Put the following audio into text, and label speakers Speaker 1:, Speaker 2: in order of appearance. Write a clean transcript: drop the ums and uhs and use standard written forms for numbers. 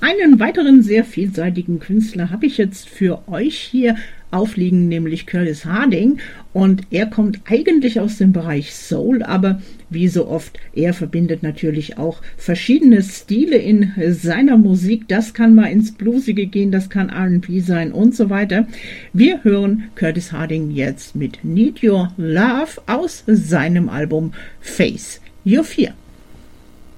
Speaker 1: einen weiteren sehr vielseitigen Künstler habe ich jetzt für euch hier aufliegen, nämlich Curtis Harding, und er kommt eigentlich aus dem Bereich Soul, aber wie so oft, er verbindet natürlich auch verschiedene Stile in seiner Musik. Das kann mal ins Bluesige gehen, das kann R&B sein und so weiter. Wir hören Curtis Harding jetzt mit Need Your Love aus seinem Album Face Your Fear.